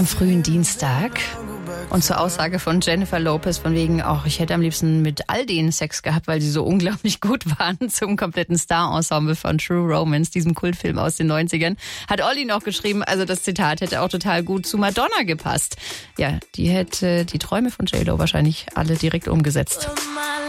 Am frühen Dienstag. Und zur Aussage von Jennifer Lopez von wegen, ich hätte am liebsten mit all denen Sex gehabt, weil sie so unglaublich gut waren, zum kompletten Star-Ensemble von True Romance, diesem Kultfilm aus den 90ern, hat Olli noch geschrieben, also das Zitat hätte auch total gut zu Madonna gepasst. Ja, die hätte die Träume von J-Lo wahrscheinlich alle direkt umgesetzt.